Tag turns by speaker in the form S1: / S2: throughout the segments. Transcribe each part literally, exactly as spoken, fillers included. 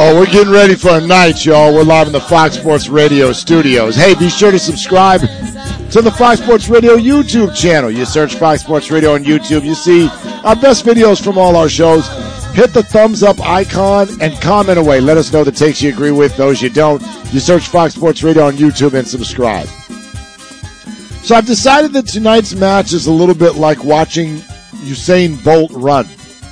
S1: Oh, we're getting ready for a night, y'all. We're live in the Fox Sports Radio studios. Hey, be sure to subscribe to the Fox Sports Radio YouTube channel. You search Fox Sports Radio on YouTube. You see our best videos from all our shows. Hit the thumbs up icon and comment away. Let us know the takes you agree with, those you don't. You search Fox Sports Radio on YouTube and subscribe. So I've decided that tonight's match is a little bit like watching Usain Bolt run.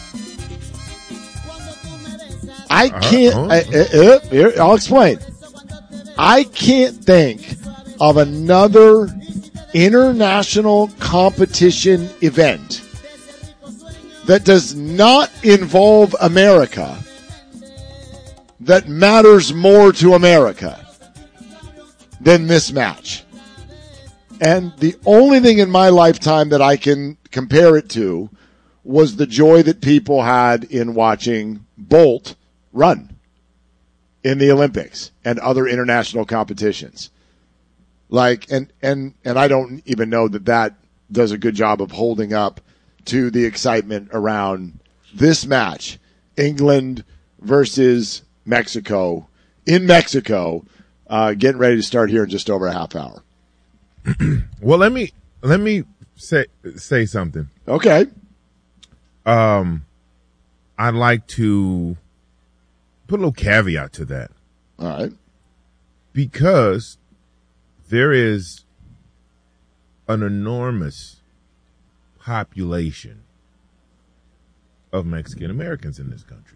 S1: I can't, I, uh, here, I'll explain. I can't think of another international competition event that does not involve America that matters more to America than this match. And the only thing in my lifetime that I can compare it to was the joy that people had in watching Bolt run in the Olympics and other international competitions. Like, and, and, and I don't even know that that does a good job of holding up to the excitement around this match, England versus Mexico, in Mexico, uh, getting ready to start here in just over a half hour.
S2: Well, let me, let me say, say something.
S1: Okay.
S2: Um, I'd like to put a little caveat to that.
S1: All right.
S2: Because there is an enormous population of Mexican Americans in this country.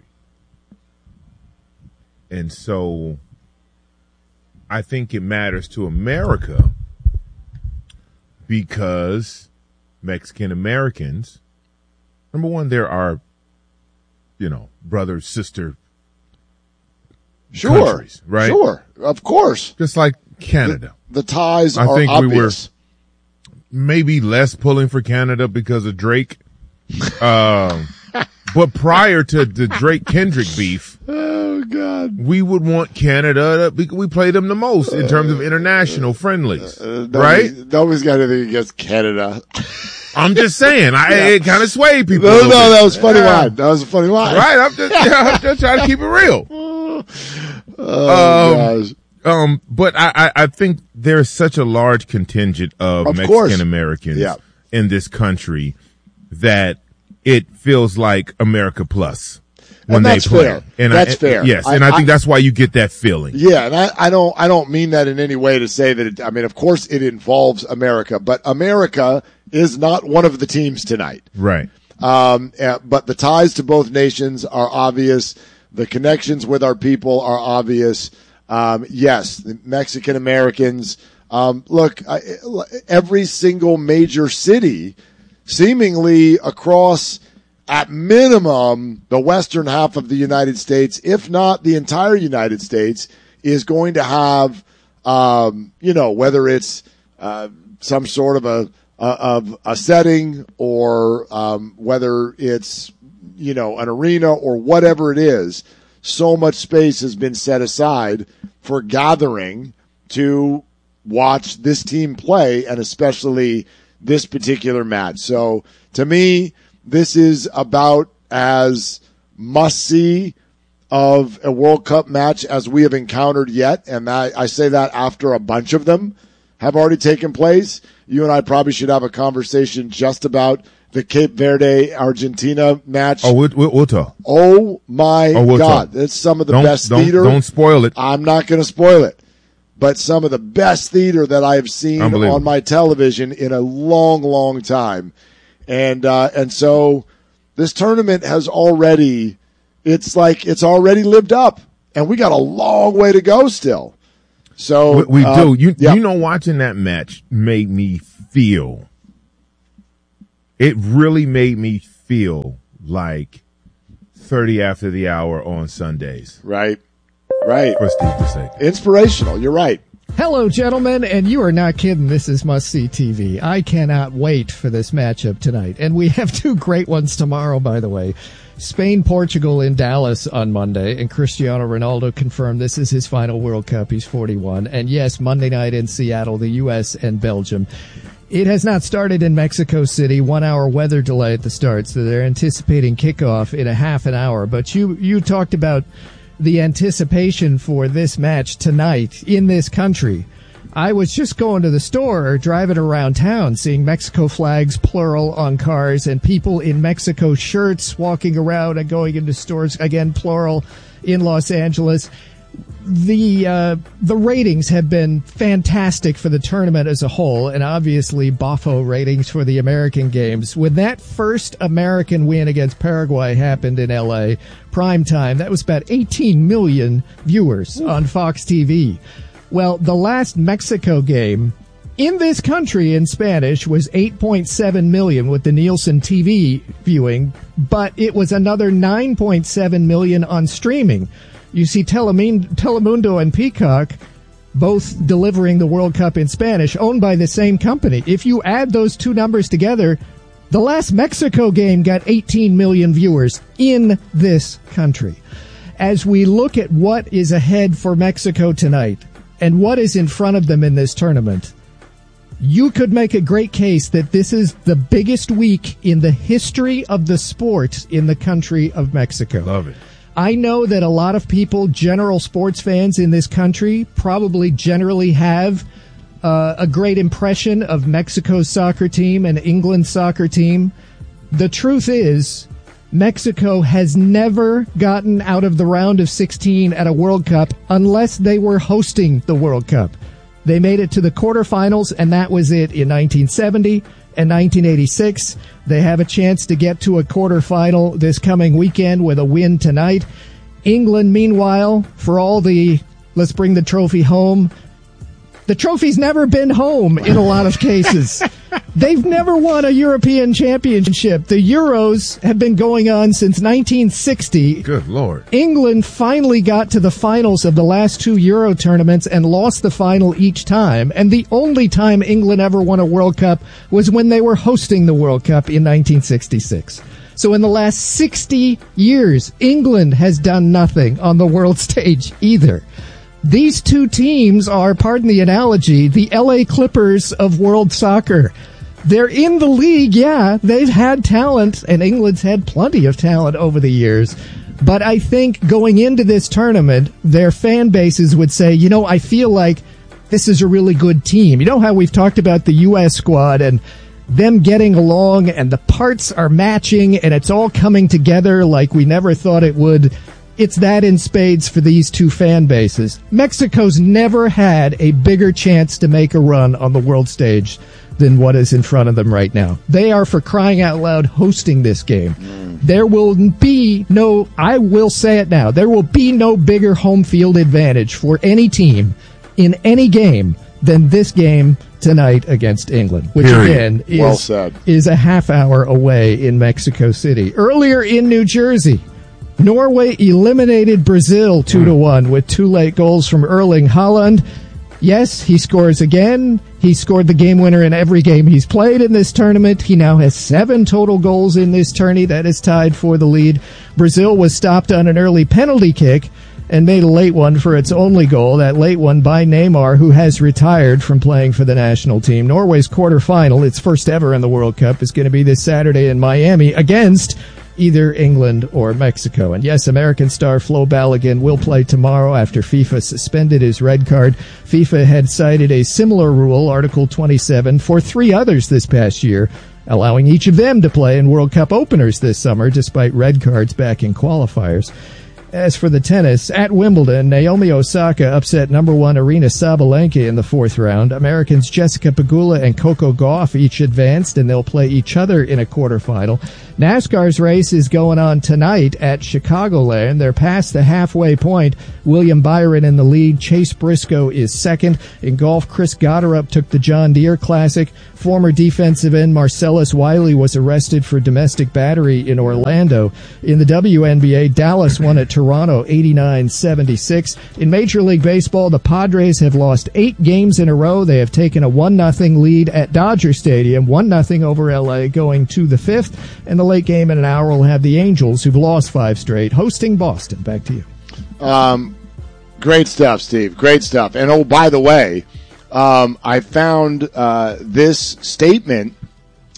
S2: And so I think it matters to America because Mexican Americans, number one, there are, you know, brother, sister,
S1: Sure,
S2: countries, right?
S1: Sure, of course.
S2: Just like Canada.
S1: The, the ties
S2: I
S1: are
S2: think
S1: obvious.
S2: we were maybe less pulling for Canada because of Drake. um, but prior to the Drake-Kendrick beef,
S1: oh, God,
S2: we would want Canada to, we play them the most in terms of international friendlies,
S1: uh,
S2: right?
S1: Nobody's, nobody's got anything against Canada.
S2: I'm just saying, I,
S1: yeah.
S2: it kind of swayed people.
S1: No, no,
S2: bit.
S1: that was a funny
S2: yeah.
S1: line. That was a funny line.
S2: Right, I'm just, I'm just trying to keep it real.
S1: Oh,
S2: um,
S1: gosh.
S2: Um, but I, I, I think there's such a large contingent of,
S1: of
S2: Mexican Americans
S1: yeah.
S2: in this country that it feels like America Plus when
S1: and
S2: they
S1: that's
S2: play.
S1: Fair.
S2: And
S1: that's
S2: I,
S1: fair.
S2: Yes,
S1: I,
S2: and I, I think
S1: I,
S2: that's why you get that feeling.
S1: Yeah, and I, I don't I don't mean that in any way to say that it, I mean, of course it involves America, but America is not one of the teams tonight.
S2: Right.
S1: Um, but the ties to both nations are obvious. The connections with our people are obvious. Um, yes, the Mexican Americans. Um, look, I, every single major city, seemingly across, at minimum, the western half of the United States, if not the entire United States, is going to have, um, you know, whether it's uh, some sort of a of a setting or um, whether it's, you know, an arena or whatever it is. So much space has been set aside for gathering to watch this team play, and especially this particular match. So to me, this is about as must-see of a World Cup match as we have encountered yet, and I, I say that after a bunch of them have already taken place. You and I probably should have a conversation just about the Cape Verde Argentina match.
S2: Oh, we'll, we'll, we'll talk.
S1: Oh my
S2: oh, we'll
S1: God.
S2: talk.
S1: It's some of the
S2: don't,
S1: best
S2: don't,
S1: theater.
S2: Don't spoil it.
S1: I'm not going to spoil it. But some of the best theater that I've seen on my television in a long, long time. And, uh, and so this tournament has already, it's like, it's already lived up, and we got a long way to go still. So
S2: we, we
S1: uh,
S2: do. You,
S1: yeah.
S2: you know, watching that match made me feel, it really made me feel like thirty after the hour on Sundays.
S1: Right. Right.
S2: For Steve to say.
S1: Inspirational. You're right.
S3: Hello, gentlemen, and you are not kidding. This is must-see T V. I cannot wait for this matchup tonight. And we have two great ones tomorrow, by the way. Spain-Portugal in Dallas on Monday, and Cristiano Ronaldo confirmed this is his final World Cup. He's forty-one. And yes, Monday night in Seattle, the U S and Belgium. It has not started in Mexico City. One-hour weather delay at the start, so they're anticipating kickoff in a half an hour. But you, you talked about the anticipation for this match tonight in this country. I was just going to the store or driving around town, seeing Mexico flags, plural, on cars, and people in Mexico shirts walking around and going into stores, again, plural, in Los Angeles. The uh, the ratings have been fantastic for the tournament as a whole, and obviously Bofo ratings for the American games. When that first American win against Paraguay happened in L A, prime time, that was about eighteen million viewers on Fox T V. Well, the last Mexico game in this country in Spanish was eight point seven million with the Nielsen T V viewing, but it was another nine point seven million on streaming. You see Telemundo and Peacock both delivering the World Cup in Spanish, owned by the same company. If you add those two numbers together, the last Mexico game got eighteen million viewers in this country. As we look at what is ahead for Mexico tonight and what is in front of them in this tournament, you could make a great case that this is the biggest week in the history of the sport in the country of Mexico.
S2: Love it.
S3: I know that a lot of people, general sports fans in this country, probably generally have uh, a great impression of Mexico's soccer team and England's soccer team. The truth is, Mexico has never gotten out of the round of sixteen at a World Cup unless they were hosting the World Cup. They made it to the quarterfinals, and that was it in nineteen seventy and nineteen eighty-six. They have a chance to get to a quarterfinal this coming weekend with a win tonight. England, meanwhile, for all the let's bring the trophy home, the trophy's never been home in a lot of cases. They've never won a European championship. The Euros have been going on since nineteen sixty.
S2: Good Lord.
S3: England finally got to the finals of the last two Euro tournaments and lost the final each time. And the only time England ever won a World Cup was when they were hosting the World Cup in nineteen sixty-six. So in the last sixty years, England has done nothing on the world stage either. These two teams are, pardon the analogy, the L A Clippers of world soccer. They're in the league, yeah. They've had talent, and England's had plenty of talent over the years. But I think going into this tournament, their fan bases would say, you know, I feel like this is a really good team. You know how we've talked about the U S squad and them getting along, and the parts are matching, and it's all coming together like we never thought it would. It's that in spades for these two fan bases. Mexico's never had a bigger chance to make a run on the world stage than what is in front of them right now. They are, for crying out loud, hosting this game. Mm. There will be no, I will say it now, there will be no bigger home field advantage for any team in any game than this game tonight against England, which
S2: Period.
S3: again is,
S1: well said.
S3: is a half hour away in Mexico City. Earlier in New Jersey, Norway eliminated Brazil two to one with two late goals from Erling Haaland. Yes, he scores again. He scored the game winner in every game he's played in this tournament. He now has seven total goals in this tourney. That is tied for the lead. Brazil was stopped on an early penalty kick and made a late one for its only goal. That late one by Neymar, who has retired from playing for the national team. Norway's quarterfinal, its first ever in the World Cup, is going to be this Saturday in Miami against either England or Mexico. And yes, American star Flo Balogun will play tomorrow after FIFA suspended his red card. FIFA had cited a similar rule, Article twenty-seven, for three others this past year, allowing each of them to play in World Cup openers this summer, despite red cards back in qualifiers. As for the tennis, at Wimbledon, Naomi Osaka upset number one Aryna Sabalenka in the fourth round. Americans Jessica Pegula and Coco Gauff each advanced, and they'll play each other in a quarterfinal. NASCAR's race is going on tonight at Chicagoland. They're past the halfway point. William Byron in the lead. Chase Briscoe is second. In golf, Chris Gotterup took the John Deere Classic. Former defensive end Marcellus Wiley was arrested for domestic battery in Orlando. In the W N B A, Dallas won at Toronto eighty-nine seventy-six. In Major League Baseball, the Padres have lost eight games in a row. They have taken a one nothing lead at Dodger Stadium, one nothing over L A going to the fifth. And the late game in an hour will have the Angels, who've lost five straight, hosting Boston. Back to you.
S1: Um, great stuff, Steve. Great stuff. And, oh, by the way, um, I found uh, this statement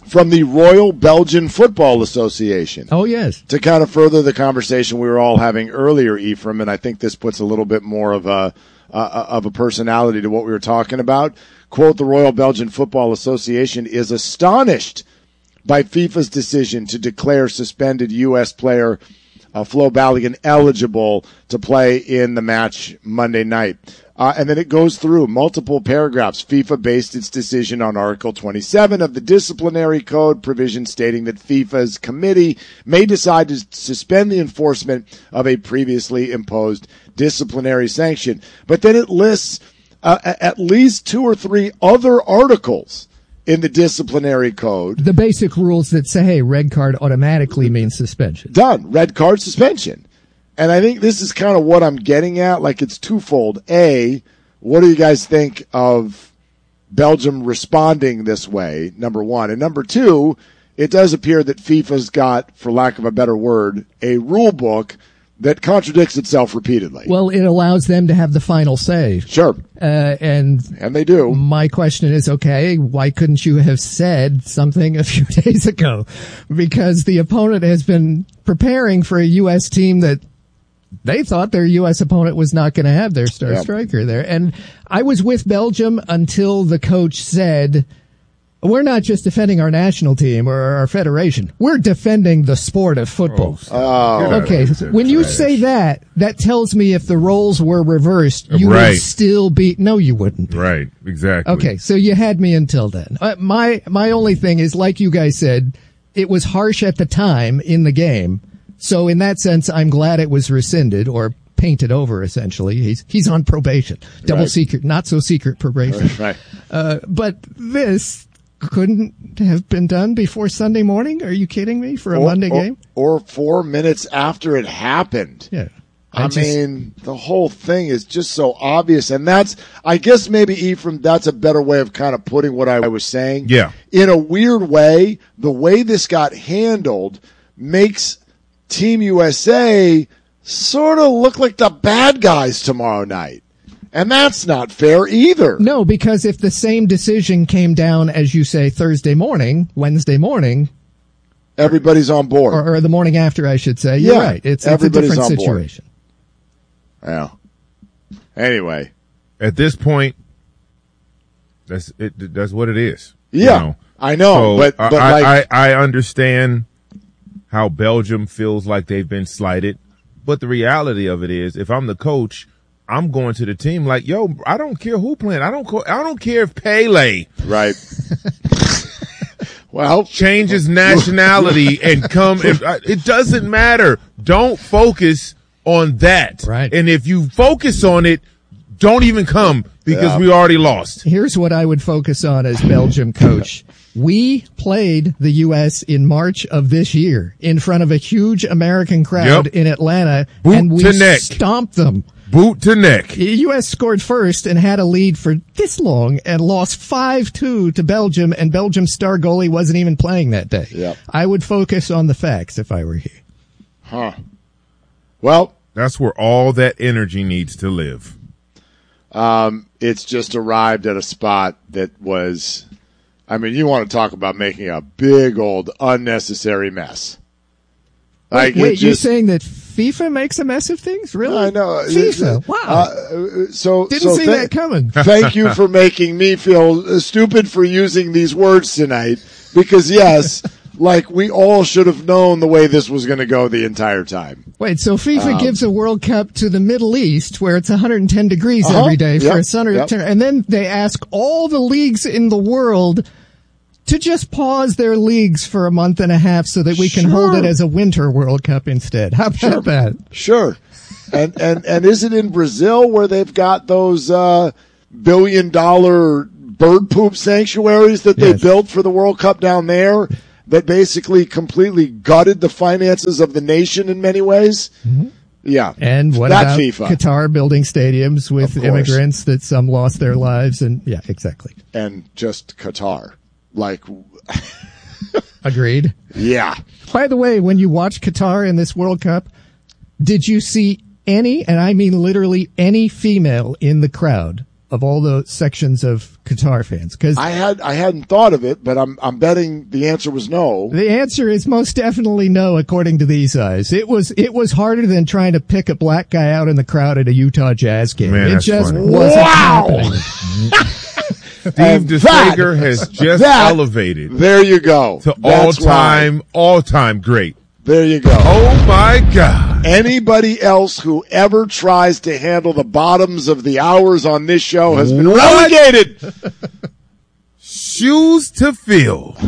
S1: from the Royal Belgian Football Association.
S3: Oh, yes.
S1: To kind of further the conversation we were all having earlier, Ephraim, and I think this puts a little bit more of a uh, of a personality to what we were talking about. Quote, the Royal Belgian Football Association is astonished by FIFA's decision to declare suspended U S player uh, Flo Balogun eligible to play in the match Monday night. Uh, and then it goes through multiple paragraphs. FIFA based its decision on Article twenty-seven of the Disciplinary Code, provision stating that FIFA's committee may decide to suspend the enforcement of a previously imposed disciplinary sanction. But then it lists uh, at least two or three other articles in the Disciplinary Code.
S3: The basic rules that say, hey, red card automatically means suspension.
S1: Done. Red card suspension. And I think this is kind of what I'm getting at. Like, it's twofold. A, what do you guys think of Belgium responding this way, number one? And number two, it does appear that FIFA's got, for lack of a better word, a rule book that contradicts itself repeatedly.
S3: Well, it allows them to have the final say.
S1: Sure.
S3: Uh, and
S1: and they do.
S3: My question is, okay, why couldn't you have said something a few days ago? Because the opponent has been preparing for a U S team that they thought their U S opponent was not going to have their star
S1: yeah.
S3: striker there. And I was with Belgium until the coach said, we're not just defending our national team or our federation. We're defending the sport of football.
S1: Oh,
S3: okay. When you say that, that tells me if the roles were reversed, you
S2: right.
S3: would still be. No, you wouldn't.
S2: Right. Exactly.
S3: Okay. So you had me until then. Uh, my my only thing is, like you guys said, it was harsh at the time in the game. So in that sense, I'm glad it was rescinded or painted over. Essentially, he's he's on probation, double
S1: right.
S3: secret, not so secret probation.
S1: Right.
S3: Uh, but this couldn't have been done before Sunday morning? Are you kidding me? For a
S1: or,
S3: Monday
S1: or,
S3: game?
S1: Or four minutes after it happened.
S3: Yeah.
S1: I,
S3: I just,
S1: mean, the whole thing is just so obvious. And that's, I guess maybe, Ephraim, that's a better way of kind of putting what I was saying.
S2: Yeah.
S1: In a weird way, the way this got handled makes Team U S A sort of look like the bad guys tomorrow night. And that's not fair either.
S3: No, because if the same decision came down, as you say, Thursday morning, Wednesday morning,
S1: everybody's on board.
S3: Or, or the morning after, I should say. You're
S1: yeah,
S3: right. It's, it's a
S1: everybody's
S3: different
S1: on
S3: situation.
S1: Board. Yeah. Anyway.
S2: At this point, that's it. That's what it is.
S1: Yeah,
S2: you know?
S1: I know.
S2: So
S1: but but
S2: I,
S1: like,
S2: I, I understand how Belgium feels like they've been slighted. But the reality of it is, if I'm the coach, I'm going to the team like, yo, I don't care who playing. I don't. I don't care if Pele
S1: right. Well,
S2: changes nationality and come. If, it doesn't matter. Don't focus on that.
S3: Right.
S2: And if you focus on it, don't even come because
S1: yeah.
S2: we already lost.
S3: Here's what I would focus on as Belgium coach. We played the U S in March of this year in front of a huge American crowd
S2: yep.
S3: in Atlanta,
S2: Boot
S3: and we
S2: to neck.
S3: stomped them.
S2: Boot to neck.
S3: The U S scored first and had a lead for this long and lost five two to Belgium, and Belgium's star goalie wasn't even playing that day.
S1: Yep.
S3: I would focus on the facts if I were here.
S1: Huh. Well,
S2: that's where all that energy needs to live.
S1: Um, it's just arrived at a spot that was, I mean, you want to talk about making a big old unnecessary mess. Like,
S3: wait, wait
S1: just,
S3: you're saying that FIFA makes a mess of things? Really?
S1: I know.
S3: FIFA. Wow.
S1: Uh, so
S3: Didn't
S1: so
S3: see
S1: th-
S3: that coming.
S1: Thank you for making me feel stupid for using these words tonight. Because yes, like we all should have known the way this was going to go the entire time.
S3: Wait, so FIFA
S1: Um,
S3: gives a World Cup to the Middle East where it's one hundred ten degrees
S1: uh-huh,
S3: every day for
S1: yep,
S3: a summer,
S1: yep.
S3: and then they ask all the leagues in the world to just pause their leagues for a month and a half so that we can
S1: Sure.
S3: hold it as a Winter World Cup instead. How about
S1: Sure.
S3: that?
S1: Sure. And, and, and is it in Brazil where they've got those, uh, billion dollar bird poop sanctuaries that they
S3: Yes.
S1: built for the World Cup down there that basically completely gutted the finances of the nation in many ways? Mm-hmm. Yeah.
S3: And what
S1: that
S3: about
S1: FIFA.
S3: Qatar building stadiums with
S1: Of course.
S3: immigrants that some lost their lives? And yeah, exactly.
S1: And just Qatar. Like,
S3: Agreed.
S1: yeah.
S3: By the way, when you watch Qatar in this World Cup, did you see any, and I mean literally any female in the crowd of all the sections of Qatar fans? Because
S1: I had I hadn't thought of it, but I'm I'm betting the answer was no.
S3: The answer is most definitely no, according to these eyes. It was it was harder than trying to pick a black guy out in the crowd at a Utah Jazz game.
S2: Man,
S3: it
S2: that's
S3: just
S2: funny.
S3: wasn't
S1: Wow.
S3: happening.
S2: Steve DeSager has just
S1: that,
S2: elevated
S1: There you go.
S2: to
S1: That's
S2: all-time,
S1: why.
S2: all-time great.
S1: There you go.
S2: Oh, my God.
S1: Anybody else who ever tries to handle the bottoms of the hours on this show has been
S2: What?
S1: relegated.
S2: Shoes to fill.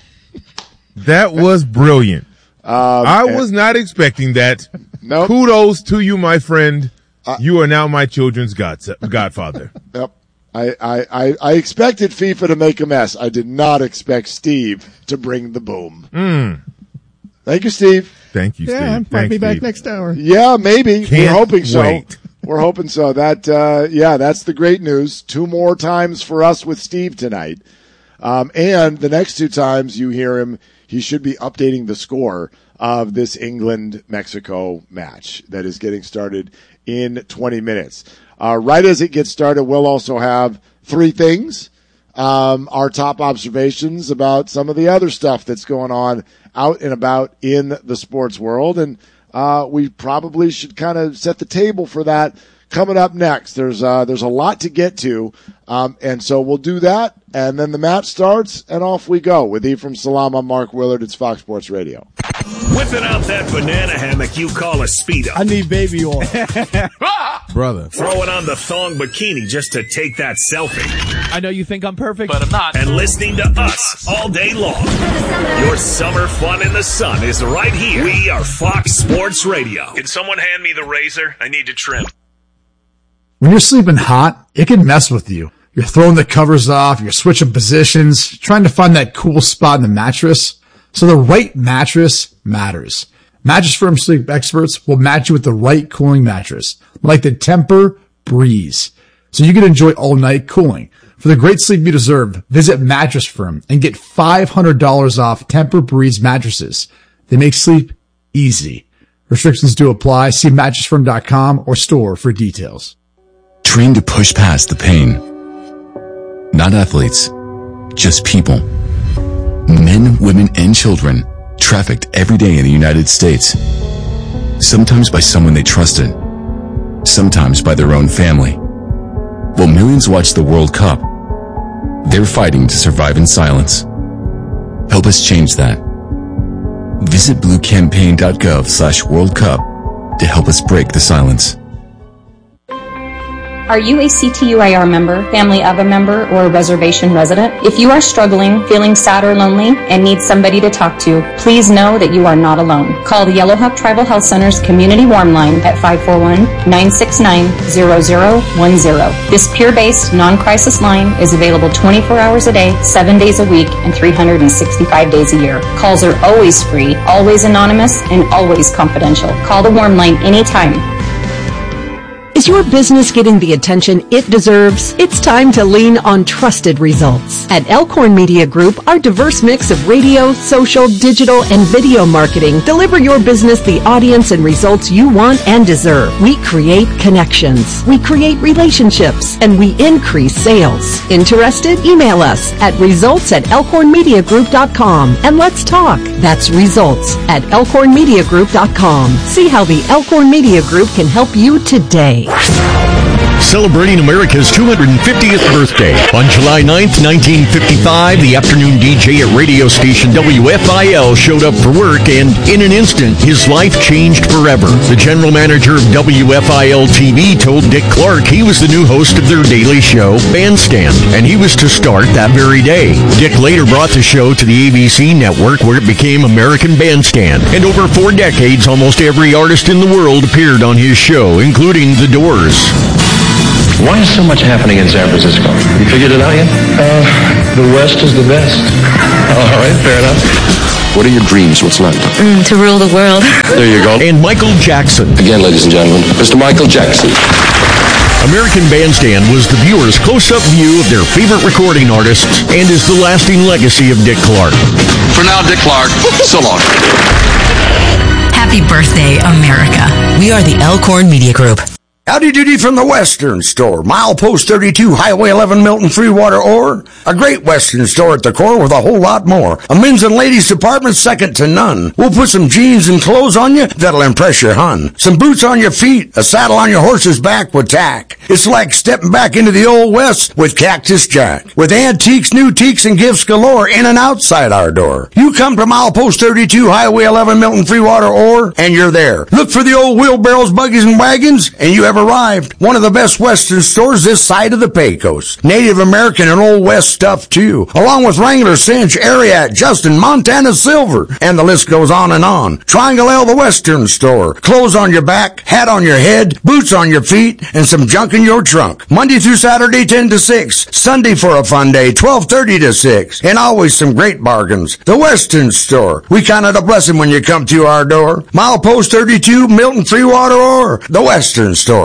S2: That was brilliant.
S1: Um,
S2: I was not expecting that.
S1: Nope.
S2: Kudos to you, my friend.
S1: Uh,
S2: you are now my children's god- godfather.
S1: Yep. I, I, I, I expected FIFA to make a mess. I did not expect Steve to bring the boom.
S2: Mm.
S1: Thank you, Steve.
S2: Thank you, Steve.
S3: Yeah, might
S2: Thanks,
S3: be back
S2: Steve.
S3: next hour.
S1: Yeah, maybe.
S2: Can't
S1: We're hoping so.
S2: wait.
S1: We're hoping so. That, uh, yeah, that's the great news. Two more times for us with Steve tonight. Um, and the next two times you hear him, he should be updating the score of this England-Mexico match that is getting started in twenty minutes. Uh, right as it gets started, we'll also have three things, um, our top observations about some of the other stuff that's going on out and about in the sports world. And uh, we probably should kind of set the table for that coming up next. There's uh, there's a lot to get to, um, and so we'll do that. And then the match starts, and off we go. With Ephraim Salam, I'm Mark Willard. It's Fox Sports Radio.
S4: Whipping out that banana hammock you call a Speedo.
S5: I need baby oil.
S6: Brother.
S4: Throwing on the thong bikini just to take that selfie.
S5: I know you think I'm perfect, but I'm not.
S4: And listening to us all day long. Your summer fun in the sun is right here. We are Fox Sports Radio. Can someone hand me the razor? I need to trim.
S7: When you're sleeping hot, it can mess with you. You're throwing the covers off, you're switching positions, trying to find that cool spot in the mattress. So the right mattress matters. Mattress Firm sleep experts will match you with the right cooling mattress, like the Tempur Breeze, so you can enjoy all night cooling. For the great sleep you deserve, visit Mattress Firm and get five hundred dollars off Tempur Breeze mattresses. They make sleep easy. Restrictions do apply. See mattress firm dot com or store for details.
S8: Trained to push past the pain. Not athletes, just people. Men, women, and children trafficked every day in the United States. Sometimes by someone they trusted. Sometimes by their own family. While millions watch the World Cup, they're fighting to survive in silence. Help us change that. Visit bluecampaign.gov slash World Cup to help us break the silence.
S9: Are you a C T U I R member, family of a member, or a reservation resident? If you are struggling, feeling sad or lonely, and need somebody to talk to, please know that you are not alone. Call the Yellowhawk Tribal Health Center's Community Warm Line at five four one, nine six nine, zero zero one zero. This peer-based, non-crisis line is available twenty-four hours a day, seven days a week, and three hundred sixty-five days a year. Calls are always free, always anonymous, and always confidential. Call the Warm Line anytime.
S10: Is your business getting the attention it deserves? It's time to lean on trusted results. At Elkhorn Media Group, our diverse mix of radio, social, digital, and video marketing deliver your business the audience and results you want and deserve. We create connections, we create relationships, and we increase sales. Interested? Email us at results at elkhorn media group dot com and let's talk. That's results at elkhorn media group dot com. See how the Elkhorn Media Group can help you today.
S11: Celebrating America's two hundred fiftieth birthday. On July ninth, nineteen fifty-five, the afternoon D J at radio station W F I L showed up for work, and in an instant, his life changed forever. The general manager of W F I L T V told Dick Clark he was the new host of their daily show, Bandstand, and he was to start that very day. Dick later brought the show to the A B C network, where it became American Bandstand, and over four decades, almost every artist in the world appeared on his show, including The Doors.
S12: Why is so much happening in San Francisco? You figured it out yet? Uh, the West is the best. All right, fair enough.
S8: What are your dreams? What's left?
S9: Mm, to rule the world.
S12: There you go.
S11: And Michael Jackson.
S8: Again, ladies and gentlemen, Mister Michael Jackson.
S11: American Bandstand was the viewer's close-up view of their favorite recording artists and is the lasting legacy of Dick Clark.
S8: For now, Dick Clark, so long.
S13: Happy birthday, America. We are the Elkhorn Media Group. Howdy doody from the Western Store. Milepost thirty-two, Highway eleven, Milton, Freewater, Ore. A great Western store at the core with a whole lot more. A men's and ladies department second to none. We'll put some jeans and clothes on you that'll impress your hun. Some boots on your feet, a saddle on your horse's back with tack. It's like stepping back into the old West with Cactus Jack. With antiques, new teaks, and gifts galore in and outside our door. You come to Milepost thirty-two, Highway eleven, Milton, Freewater, Ore, and you're there. Look for the old wheelbarrows, buggies, and wagons, and you have arrived. One of the best Western stores this side of the Pecos. Native American and Old West stuff too, along with Wrangler, Cinch, Ariat, Justin, Montana Silver, and the list goes on and on. Triangle L, the Western Store. Clothes on your back, hat on your head, boots on your feet, and some junk in your trunk. Monday through Saturday, ten to six. Sunday for a fun day, twelve thirty to six. And always some great bargains. The Western Store. We count it a blessing when you come to our door. Milepost thirty-two, Milton, Freewater, or the Western Store.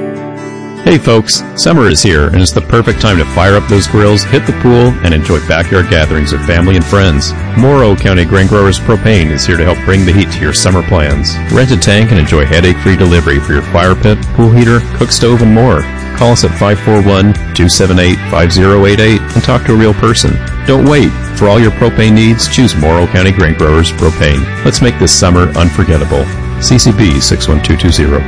S14: Hey folks, summer is here and it's the perfect time to fire up those grills, hit the pool, and enjoy backyard gatherings with family and friends. Morrow County Grain Growers Propane is here to help bring the heat to your summer plans. Rent a tank and enjoy headache-free delivery for your fire pit, pool heater, cook stove, and more. Call us at five four one, two seven eight, five zero eight eight and talk to a real person. Don't wait. For all your propane needs, choose Morrow County Grain Growers Propane. Let's make this summer unforgettable. C C B six one two two zero.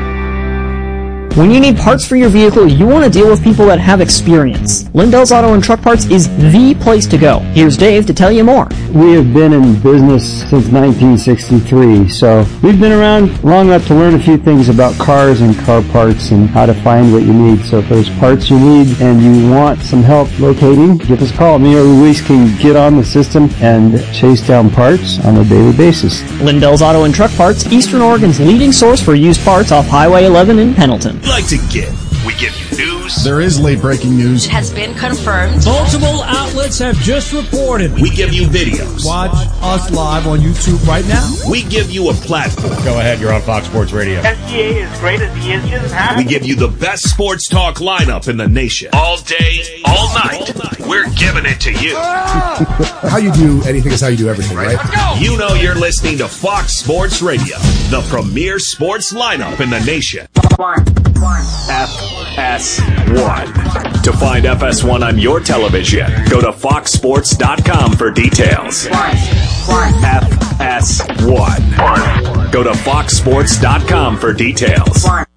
S15: When you need parts for your vehicle, you want to deal with people that have experience. Lindell's Auto and Truck Parts is the place to go. Here's Dave to tell you more.
S16: We have been in business since nineteen sixty-three, so we've been around long enough to learn a few things about cars and car parts and how to find what you need. So if there's parts you need and you want some help locating, give us a call. Me or Luis can get on the system and chase down parts on a daily basis.
S15: Lindell's Auto and Truck Parts, Eastern Oregon's leading source for used parts off Highway eleven in Pendleton.
S4: Like to give. We give you news.
S17: There is late breaking news.
S18: It has been confirmed.
S5: Multiple outlets have just reported.
S4: We give you videos.
S5: Watch us live on YouTube right now.
S4: We give you a platform.
S19: Go ahead, you're on Fox Sports Radio.
S20: S G A is great as he is just happy.
S4: We give you the best sports talk lineup in the nation. All day, all night. All night. We're giving it to you.
S17: How you do anything is how you do everything, right?
S4: Let's go. You know you're listening to Fox Sports Radio, the premier sports lineup in the nation.
S20: One. One.
S4: F S one. To find F S one on your television, go to fox sports dot com for details.
S20: One. One.
S4: F S one. One. Go to fox sports dot com for details.
S20: One.